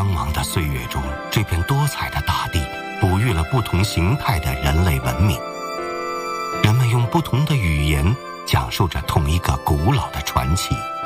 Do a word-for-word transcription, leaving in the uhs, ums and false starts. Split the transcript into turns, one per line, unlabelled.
苍茫的岁月中，这片多彩的大地哺育了不同形态的人类文明。人们用不同的语言讲述着同一个古老的传奇。